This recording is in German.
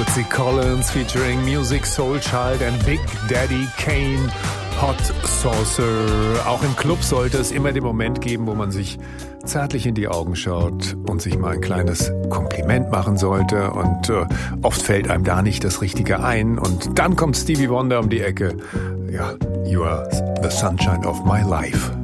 Bootsy Collins featuring Music Soul Child and Big Daddy Kane, Hot Saucer. Auch im Club sollte es immer den Moment geben, wo man sich zärtlich in die Augen schaut und sich mal ein kleines Kompliment machen sollte. Und oft fällt einem da nicht das Richtige ein. Und dann kommt Stevie Wonder um die Ecke. Ja, you are the sunshine of my life.